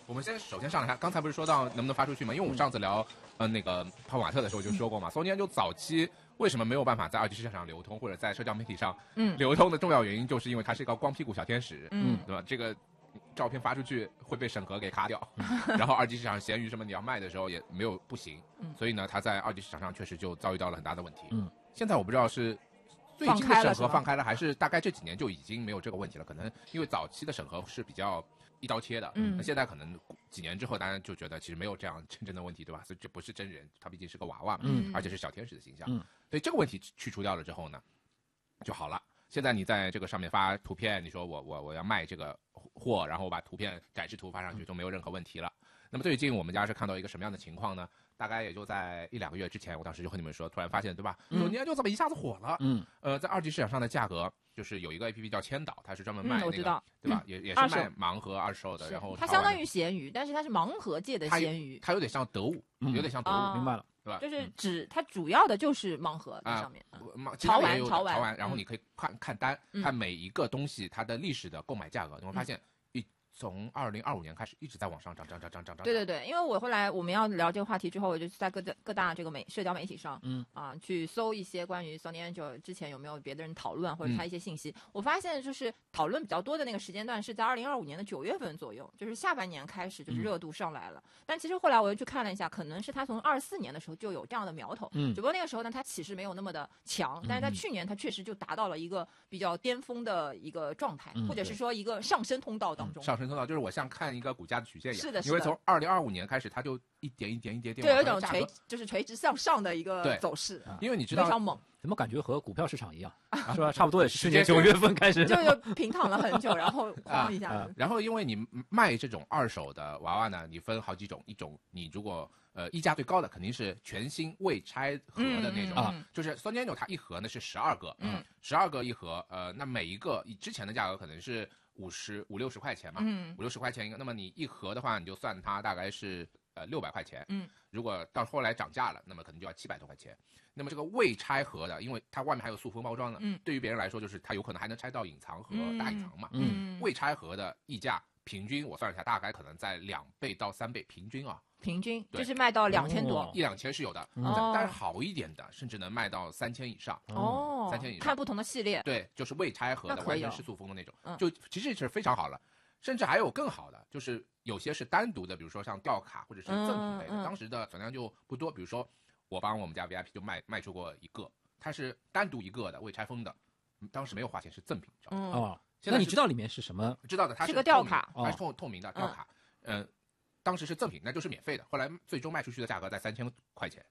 我们首先上来看，刚才不是说到能不能发出去吗？因为我们上次聊那个泡泡玛特的时候就说过嘛，Sony Angel 早期为什么没有办法在二级市场上流通，或者在社交媒体上流通的重要原因，就是因为它是一个光屁股小天使，对吧？这个照片发出去会被审核给卡掉，然后二级市场闲鱼什么你要卖的时候也没有不行，所以呢，它在二级市场上确实就遭遇到了很大的问题。现在我不知道是最近的审核放开了，还是大概这几年就已经没有这个问题了？可能因为早期的审核是比较一刀切的，那现在可能几年之后，大家就觉得其实没有这样真正的问题，对吧？所以这不是真人，他毕竟是个娃娃，而且是小天使的形象，所以这个问题去除掉了之后呢，就好了。现在你在这个上面发图片，你说我要卖这个货，然后我把图片展示图发上去，就没有任何问题了。那么最近我们家是看到一个什么样的情况呢？大概也就在1-2个月之前，我当时就和你们说，突然发现，对吧？Sony Angel就这么一下子火了。在二级市场上的价格，就是有一个 APP 叫千岛，它是专门卖那个，对吧？也是卖盲盒二手的，然后它相当于闲鱼，但是它是盲盒界的闲鱼， 它有点像得物，有点像得物， 明白了。 对吧？ 就是它主要的就是盲盒在上面， 潮玩，然后你可以看单，看每一个东西它的历史的购买价格，你会发现从2025年开始一直在往上涨。 对，因为后来我们要聊这个话题之后，我就在各大这个社交媒体上，去搜一些关于 Sony Angel 之前有没有别的人讨论或者他一些信息。我发现就是讨论比较多的那个时间段是在2025年的9月份左右，就是下半年开始就是热度上来了。但其实后来我又去看了一下，可能是他从24年的时候就有这样的苗头，只不过那个时候呢，他起势没有那么的强，但是在去年他确实就达到了一个比较巅峰的一个状态，或者是说一个上升通道当中。 上升通道就是我像看一个股价的曲线一样， 是的， 因为从2025年开始，它就一点， 对，有一种垂直向上的一个走势。 因为你知道非常猛， 怎么感觉和股票市场一样，是吧？差不多也是去年9月份开始， 就平躺了很久，然后哐一下子。 然后因为你卖这种二手的娃娃呢，你分好几种，一种你如果溢价最高的肯定是全新未拆盒的那种，就是 Sony Angel 它一盒呢是12个，12个一盒，那每一个以之前的价格可能是50-60块钱嘛，50-60块钱一个，那么你一盒的话，你就算它大概是600块钱，如果到后来涨价了，那么可能就要700多块钱。那么这个未拆盒的，因为它外面还有塑封包装的，对于别人来说就是它有可能还能拆到隐藏盒、大隐藏嘛，未拆盒的溢价平均我算了一下，大概可能在2倍到3倍平均啊。 平均就是卖到2000多 ，1-2千是有的，但是好一点的甚至能卖到3000以上，3000以上， 看不同的系列， 对，就是未拆盒的，完全是塑封的那种，就其实是非常好了，甚至还有更好的，就是有些是单独的，比如说像吊卡或者是赠品类的，当时的总量就不多，比如说我帮我们家 VIP 就卖出过一个，它是单独一个的未拆封的，当时没有花钱，是赠品，知道吗？ 那你知道里面是什么？ 知道的，它是个吊卡， 它是透明的吊卡，当时是赠品，那就是免费的。后来最终卖出去的价格在3000块钱。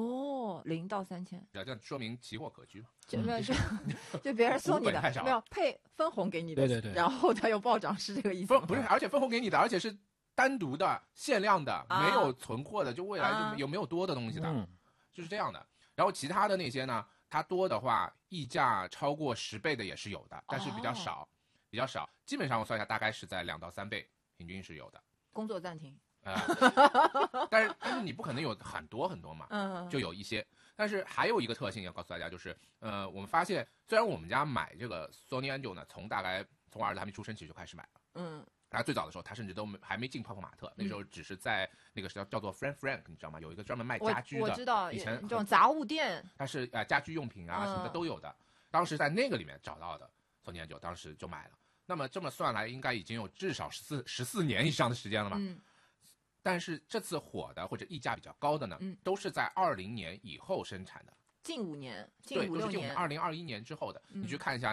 0到3000， 这样说明奇货可居嘛？ 就别人送你的，没有配分红给你的， 对， 然后它又暴涨，是这个意思？ 不是，而且分红给你的，而且是单独的、限量的，没有存货的，就未来就有没有多的东西的，就是这样的。然后其他的那些呢，它多的话，溢价超过10倍的也是有的，但是比较少，基本上我算一下，大概是在2到3倍，平均是有的。 工作暂停。 但是你不可能有很多嘛，就有一些。但是还有一个特性要告诉大家，就是我们发现，虽然我们家买这个 Sony Angel 呢，从我儿子还没出生起就开始买了，然后最早的时候，他甚至都还没进泡泡玛特，那时候只是在那个叫做 Frank， 你知道吗？有一个专门卖家居的， 我知道， 以前这种杂物店， 它是家居用品啊什么的都有的。当时在那个里面找到的 Sony Angel， 当时就买了。那么这么算来，应该已经有至少14年以上的时间了嘛。但是这次火的或者溢价比较高的呢，都是在2020年以后生产的， 近5年， 近5-6年，2021年之后的。你去看一下